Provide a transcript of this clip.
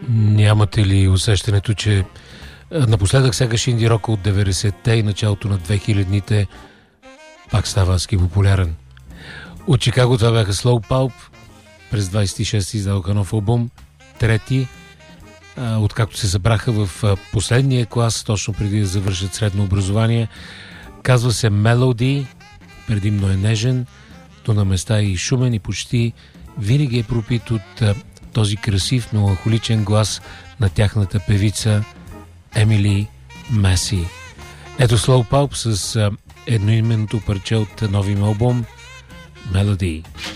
Нямате ли усещането, че напоследък сякаш инди рока от 90-те и началото на 2000-те пак става аски популярен? От Чикаго това бяха Slow Pulp. През 26 издадоха нов албум, трети, откакто се събраха в последния клас, точно преди да завършат средно образование. Казва се Melody, предимно е нежен, но на места е и шумен и почти винаги е пропит от този красив, меланхоличен глас на тяхната певица Емили Маси. Ето Slow Pulp с едноименното парче от новия албум Melody.